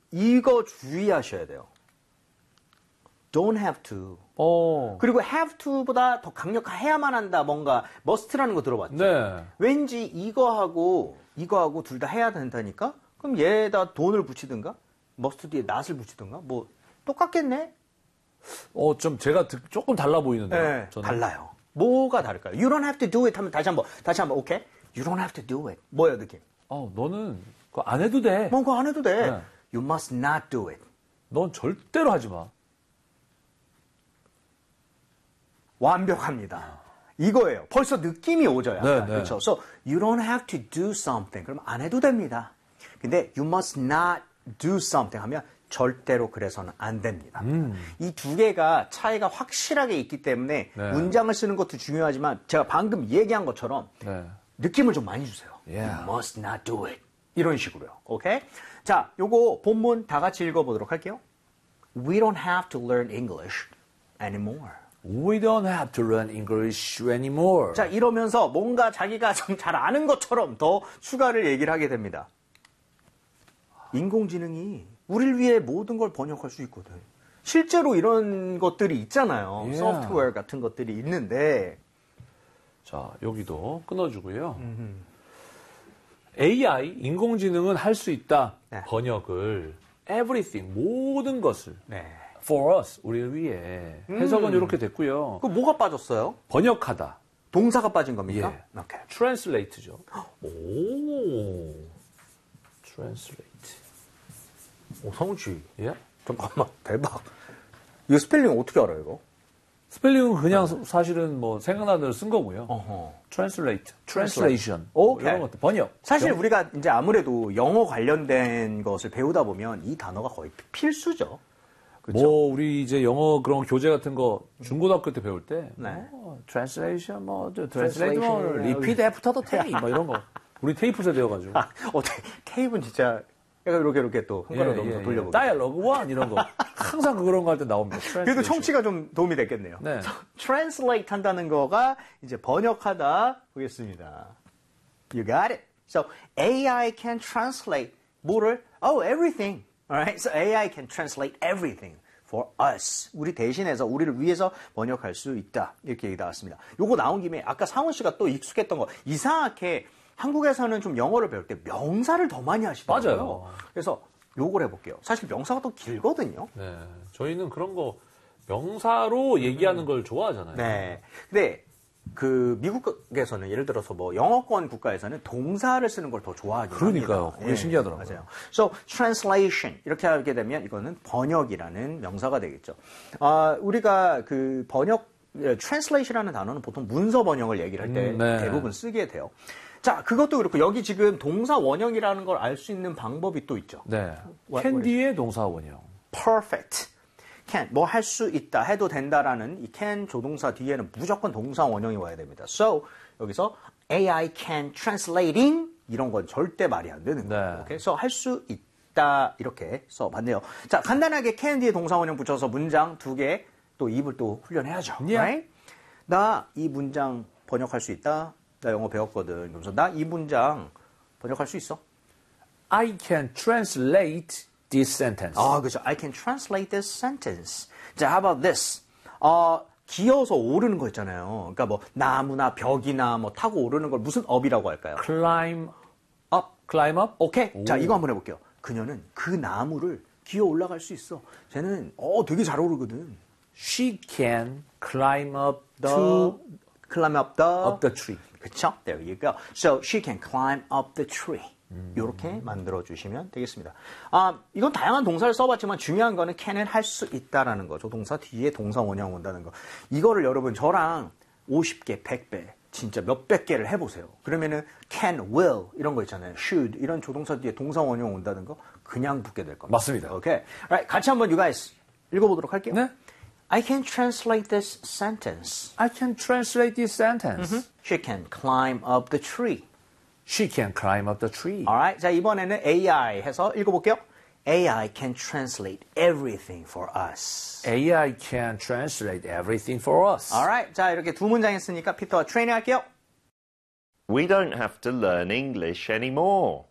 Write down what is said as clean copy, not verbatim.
이거 주의하셔야 돼요. Don't have to. 그리고 have to보다 더 강력해야만 한다. 뭔가 must라는 거 들어봤죠? 네. 왠지 이거하고 둘 다 해야 된다니까? 그럼 얘에다 돈을 붙이든가? must 뒤에 not을 붙이든가? 뭐 똑같겠네? 좀 제가 조금 달라 보이는데요. 네, 저는. 달라요. 뭐가 다를까요? You don't have to do it 하면 다시 한번, 오케이? You don't have to do it. 뭐예요, 느낌? 너는 그거 안 해도 돼. 뭐, 그거 안 해도 돼. 네. You must not do it. 넌 절대로 하지 마. 완벽합니다. 이거예요. 벌써 느낌이 오죠, 약간. 네, 네. 그렇죠? So, you don't have to do something. 그럼 안 해도 됩니다. 근데 you must not do something 하면 절대로 그래서는 안 됩니다. 이 두 개가 차이가 확실하게 있기 때문에 네. 문장을 쓰는 것도 중요하지만 제가 방금 얘기한 것처럼 네. 느낌을 좀 많이 주세요. Yeah. You must not do it. 이런 식으로요. 오케이? 자, 요거 본문 다 같이 읽어보도록 할게요. We don't have to learn English anymore. We don't have to learn English anymore. 자, 이러면서 뭔가 자기가 좀 잘 아는 것처럼 더 추가를 얘기를 하게 됩니다. 인공지능이 우리를 위해 모든 걸 번역할 수 있거든. 실제로 이런 것들이 있잖아요. Yeah. 소프트웨어 같은 것들이 있는데. 자, 여기도 끊어주고요. AI, 인공지능은 할 수 있다. 네. 번역을 everything, 모든 것을 네. for us, 우리를 위해 해석은 이렇게 됐고요. 그 뭐가 빠졌어요? 번역하다. 동사가 빠진 겁니까? 예. 오케이. translate죠. 오, translate. 성훈 씨. 예? 잠깐만, 대박. 이거 스펠링 어떻게 알아요, 이거? 스펠링은 그냥 사실은 뭐 생각나는 대로 쓴 거고요. 어허. translate, translation. 오케이. 이런 것들, 번역. 사실 우리가 이제 아무래도 영어 관련된 것을 배우다 보면 이 단어가 거의 필수죠. 그렇죠? 뭐 우리 이제 영어 그런 교재 같은 거 중고등학교 때 배울 때 네. translation translate 뭐 repeat after the tape 뭐 이런 거 우리 테이프 세대여가지고 어떻게 테이프는 진짜 이렇게 또 손가락 넘어서 돌려보고. 다이얼로그 원 이런 거 항상 그런 거 할 때 나옵니다. 그래도 청취가 좀 도움이 됐겠네요. 네. translate 한다는 거가 이제 번역하다 보겠습니다. You got it. So AI can translate 뭐를? Oh, everything. Alright. So AI can translate everything for us. 우리 대신해서 우리를 위해서 번역할 수 있다. 이렇게 얘기 나왔습니다. 요거 나온 김에 아까 상훈 씨가 또 익숙했던 거 이상하게 한국에서는 좀 영어를 배울 때 명사를 더 많이 하시더라고요. 맞아요. 그래서 요걸 해볼게요. 사실 명사가 더 길거든요. 네, 저희는 그런 거 명사로 얘기하는 걸 좋아하잖아요. 네. 근데 그 미국에서는 예를 들어서 뭐 영어권 국가에서는 동사를 쓰는 걸 더 좋아하긴 그러니까요. 합니다. 그게 신기하더라고요. 맞아요. So translation 이렇게 하게 되면 이거는 번역이라는 명사가 되겠죠. 우리가 그 번역 translation이라는 단어는 보통 문서 번역을 얘기를 할 때 네. 대부분 쓰게 돼요. 자, 그것도 그렇고 여기 지금 동사 원형이라는 걸 알 수 있는 방법이 또 있죠. 네. What 캔디의 동사 원형. perfect. can 뭐 할 수 있다 해도 된다라는 이 can 조동사 뒤에는 무조건 동사 원형이 와야 됩니다. So 여기서 AI can translating 이런 건 절대 말이 안 되는 거예요. 네. 오케이? So 할 수 있다 이렇게 써봤네요. 자, 간단하게 can 뒤에 동사 원형 붙여서 문장 두 개 또 입을 또 훈련해야죠. Yeah. Right? 나 이 문장 번역할 수 있다. 나 영어 배웠거든. 그래서 나 이 문장 번역할 수 있어. I can translate this sentence. 그렇죠. I can translate this sentence. 자, how about this? 기어서 오르는 거 있잖아요. 그러니까 뭐 나무나 벽이나 뭐 타고 오르는 걸 무슨 up이라고 할까요? climb up. climb up. 오케이. 오. 자, 이거 한번 해볼게요. 그녀는 그 나무를 기어 올라갈 수 있어. 쟤는 되게 잘 오르거든. She can climb up climb up the tree. 그쵸? There you go. So she can climb up the tree. 이렇게 만들어주시면 되겠습니다. 이건 다양한 동사를 써봤지만 중요한 거는 can을 할 수 있다라는 거. 조동사 뒤에 동사 원형 온다는 거. 이거를 여러분 저랑 50개, 100배, 진짜 몇백 개를 해보세요. 그러면은 can, will 이런 거 있잖아요. should 이런 조동사 뒤에 동사 원형 온다는 거 그냥 붙게 될 겁니다. 맞습니다. 오케이. Right, 같이 한번 you guys 읽어보도록 할게요. 네. I can translate this sentence. I can translate this sentence. She can climb up the tree. She can climb up the tree. Alright. 자, 이번에는 AI 해서 읽어볼게요. AI can translate everything for us. AI can translate everything for us. Alright. 자, 이렇게 두 문장 했으니까 피터와 트레이닝 할게요. We don't have to learn English anymore.